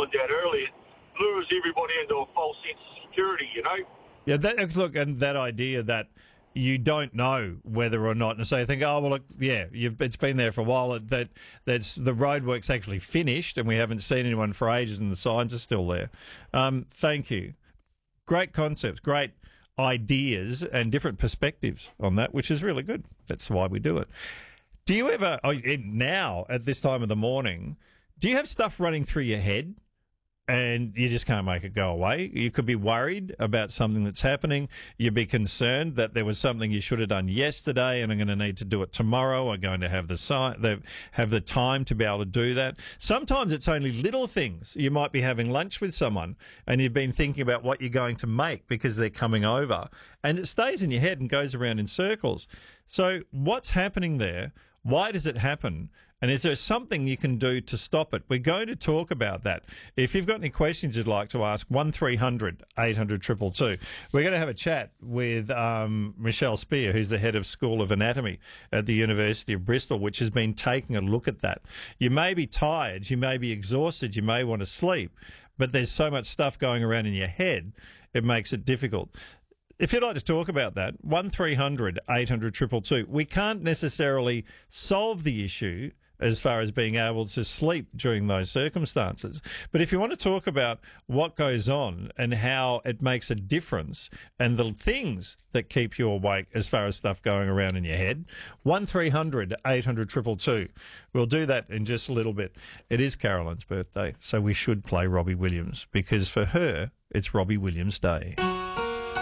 falling down early, it lures everybody into a false sense of security, you know? Yeah, look, and that idea that you don't know whether or not, and so you think, oh, well, look, yeah, it's been there for a while, that's the roadwork's actually finished and we haven't seen anyone for ages and the signs are still there. Thank you. Great concepts, great ideas and different perspectives on that, which is really good. That's why we do it. Do you ever, now at this time of the morning, do you have stuff running through your head and you just can't make it go away? You could be worried about something that's happening. You'd be concerned that there was something you should have done yesterday and I'm going to need to do it tomorrow. Or going to have the time to be able to do that. Sometimes it's only little things. You might be having lunch with someone and you've been thinking about what you're going to make because they're coming over, and it stays in your head and goes around in circles. So what's happening there? Why does it happen? And is there something you can do to stop it? We're going to talk about that. If you've got any questions you'd like to ask, 1300 800 222. We're going to have a chat with Michelle Spear, who's the head of School of Anatomy at the University of Bristol, which has been taking a look at that. You may be tired, you may be exhausted, you may want to sleep, but there's so much stuff going around in your head, it makes it difficult. If you'd like to talk about that, 1300 800 222. We can't necessarily solve the issue as far as being able to sleep during those circumstances. But if you want to talk about what goes on and how it makes a difference and the things that keep you awake as far as stuff going around in your head, 1300 800 222. We'll do that in just a little bit. It is Caroline's birthday, so we should play Robbie Williams because for her, it's Robbie Williams Day.